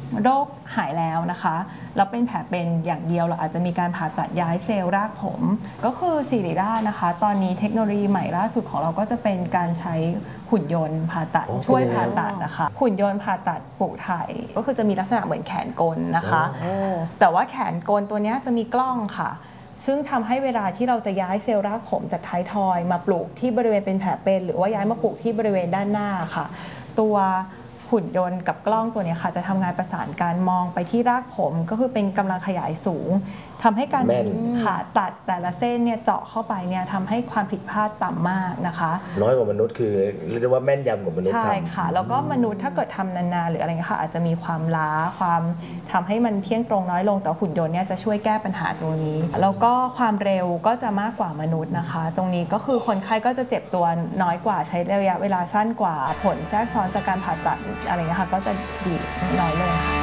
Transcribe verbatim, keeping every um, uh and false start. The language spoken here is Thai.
โรคหายแล้วนะคะแล้วเป็นแผลเป็นอย่างเดียวเราอาจจะมีการผ่าตัดย้ายเซลล์รากผมก็คือศิริราชนะคะตอนนี้เทคโนโลยีใหม่ล่าสุดของเราก็จะเป็นการใช้หุ่นยนต์ผ่าตัดช่วยผ่าตัดนะคะหุ่นยนต์ผ่าตัดปลูกถ่ายก็คือจะมีลักษณะเหมือนแขนกลนะคะแต่ว่าแขนกลตัวนี้จะมีกล้องค่ะซึ่งทำให้เวลาที่เราจะย้ายเซลล์รากผมจากท้ายทอยมาปลูกที่บริเวณเป็นแผลเป็นหรือว่าย้ายมาปลูกที่บริเวณด้านหน้าค่ะตัวหุ่นยนต์กับกล้องตัวนี้ค่ะจะทำงานประสานการมองไปที่รากผมก็คือเป็นกำลังขยายสูงทำให้การขาตัดแต่ละเส้นเนี่ยเจาะเข้าไปเนี่ยทำให้ความผิดพลาดต่ำมากนะคะน้อยกว่ามนุษย์คือเรียกว่าแม่นยำกว่ามนุษย์ใช่ค่ะแล้วก็มนุษย์ถ้าเกิดทำนานๆหรืออะไรเงี้ยค่ะอาจจะมีความล้าความทำให้มันเที่ยงตรงน้อยลงแต่หุ่นยนต์เนี่ยจะช่วยแก้ปัญหาตรงนี้แล้วก็ความเร็วก็จะมากกว่ามนุษย์นะคะตรงนี้ก็คือคนไข้ก็จะเจ็บตัวน้อยกว่าใช้ระยะเวลาสั้นกว่าผลแทรกซ้อนจากการผ่าตัดอะไรเงี้ยค่ะก็จะดีน้อยลงค่ะ